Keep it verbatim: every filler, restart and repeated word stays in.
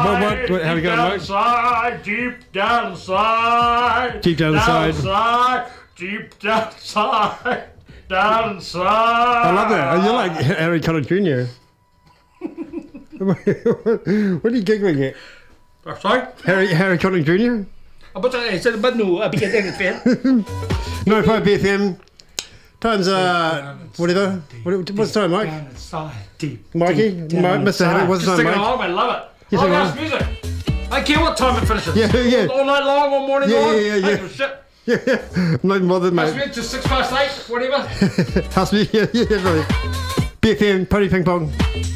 what, what, what, how we deep going, down Mike? inside, deep down inside, Deep down inside. inside, deep down inside, down inside. I love that. You're like Harry Connick Junior What are you giggling at? Oh, sorry? Harry Harry Connick Junior? Apa tak eh? Saya banu abi kata dengan fan. No five B F M. Time's uh whatever. What, what's the time, Mike? Down inside, deep. Mikey, deep down Mi- Mister Harry, what's the Just time, sing Mike? along, I love it. You Oh, sing that's along? music. I care what time it finishes. Yeah, yeah. All night long, all morning Yeah, long. yeah, yeah, I yeah. don't give a shit. Yeah, I'm not bothered, That's mate. me to six past eight, whatever. House me, yeah, yeah, really. B F M, Pony Ping Pong.